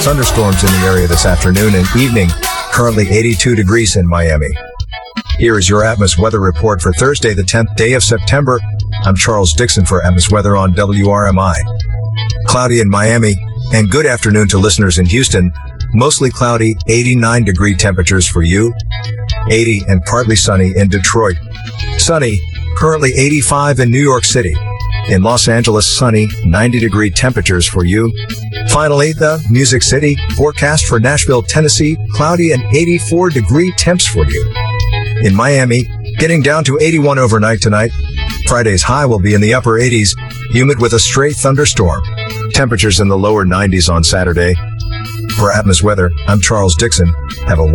thunderstorms in the area this afternoon and evening. Currently 82 degrees in Miami. Here is your Atmos weather report for Thursday, the 10th day of September. I'm Charles Dixon for Atmos Weather on WRMI. Cloudy in Miami, and good afternoon to listeners in Houston. Mostly cloudy, 89 degree temperatures for you. 80 and partly sunny in Detroit. Sunny, currently 85 in New York City. In Los Angeles, sunny, 90 degree temperatures for you. Finally, the Music City forecast for Nashville, Tennessee, cloudy and 84 degree temps for you. In Miami, getting down to 81 overnight tonight. Friday's high will be in the upper 80s, humid with a stray thunderstorm. Temperatures in the lower 90s on Saturday. For Atmos Weather, I'm Charles Dixon. Have a